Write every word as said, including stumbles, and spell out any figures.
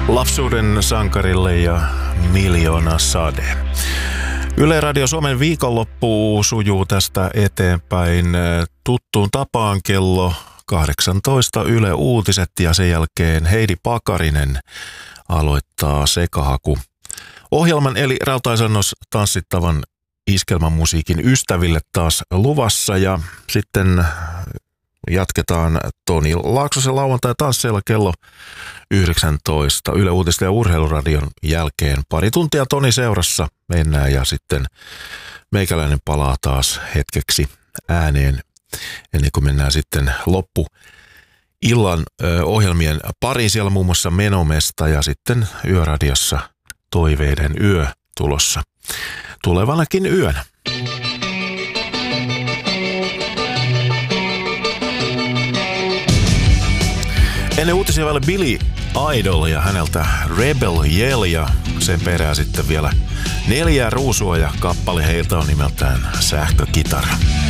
Lapsuuden sankarille ja Miljoona sade. Yle Radio Suomen viikonloppu sujuu tästä eteenpäin tuttuun tapaan kello kahdeksantoista Yle Uutiset ja sen jälkeen Heidi Pakarinen aloittaa Sekahaku ohjelman eli Rautaisannos tanssittavan iskelmämusiikin ystäville taas luvassa ja sitten jatketaan Toni Laaksosen lauantai-tansseilla kello yhdeksäntoista Yle Uutisten ja Urheiluradion jälkeen. Pari tuntia Toni seurassa mennään ja sitten meikäläinen palaa taas hetkeksi ääneen ennen kuin mennään sitten loppu illan ö, ohjelmien pariin. Siellä muun muassa Menomesta ja sitten Yöradiossa Toiveiden yö tulossa tulevanakin yönä. Ennen uutisia vielä Billy Idol ja häneltä Rebel Yell ja sen perään sitten vielä neljä ruusua ja kappale heiltä on nimeltään Sähkökitara.